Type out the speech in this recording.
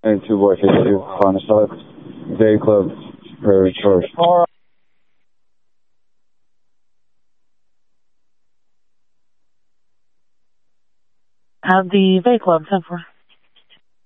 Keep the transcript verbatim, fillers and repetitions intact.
And two boy fifty-two, Honda Solid, Day Club, Prairie Shores. Have the Bay Club ten four.